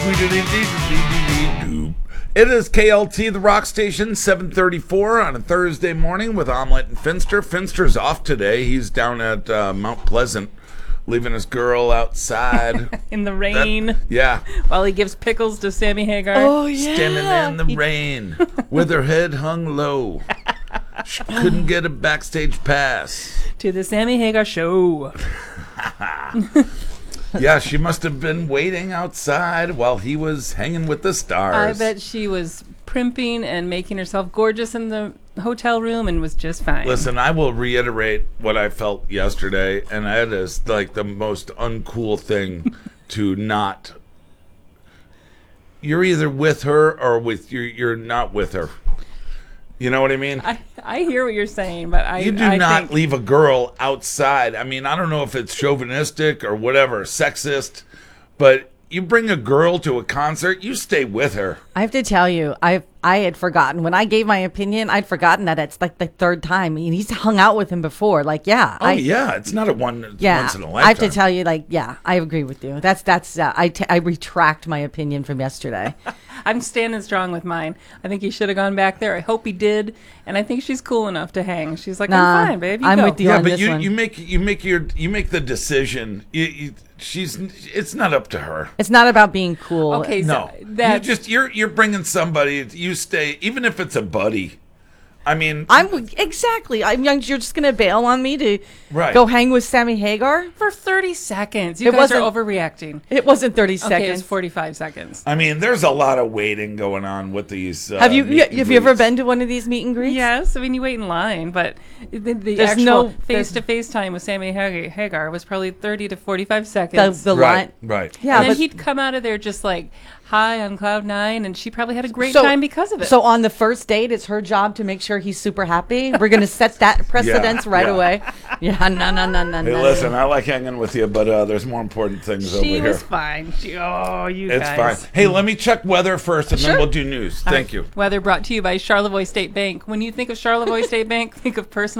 It is KLT, the rock station, 7:34 on a Thursday morning with Omelette and Finster. Finster's off today. He's down at Mount Pleasant, leaving his girl outside. In the rain. Yeah. While he gives pickles to Sammy Hagar. Oh, yeah. Standing in the rain with her head hung low. She couldn't get a backstage pass. To the Sammy Hagar show. Yeah, she must have been waiting outside while he was hanging with the stars. I bet she was primping and making herself gorgeous in the hotel room and was just fine. Listen, I will reiterate what I felt yesterday, and that is like the most uncool thing to not. You're either with her or you're not with her. You know what I mean? I hear what you're saying, but You do not leave a girl outside. I mean, I don't know if it's chauvinistic or whatever, sexist, but you bring a girl to a concert, you stay with her. I have to tell you, I had forgotten. When I gave my opinion, I'd forgotten that it's like the third time. I mean, he's hung out with him before. Like, yeah. Yeah, it's not once in a lifetime. I have to tell you, like, yeah, I agree with you. I retract my opinion from yesterday. I'm standing strong with mine. I think he should have gone back there. I hope he did, and I think she's cool enough to hang. She's like, I'm fine, babe. I'm go. with you Yeah, on but this one. you make the decision. It's not up to her. It's not about being cool. Okay, No, so you're bringing somebody. You stay, even if it's a buddy. I mean, Exactly. You're just gonna bail on me to Right. go hang with Sammy Hagar? for 30 seconds. You It guys are wasn't- overreacting. It wasn't 30 Okay, seconds. it was 45 seconds. I mean, there's a lot of waiting going on with these. Have you meet and have you ever greets. been to one of these meet and greets? Yes, I mean, you wait in line, but the There's actual no- face-to-face time with Sammy Hagar was probably 30 to 45 seconds. The Right, line. right. Yeah, and then but he'd come out of there just like high on cloud nine, and she probably had a great So- time because of it. So on the first date, it's her job to make sure he's super happy. We're gonna set that precedence right yeah. away. Yeah, no. Hey, listen, I like hanging with you, but there's more important things over she here. was fine. You It's guys. fine. Hey, let me check weather first, and then we'll do news. Thank you. Weather brought to you by Charlevoix State Bank. When you think of Charlevoix State Bank, think of personal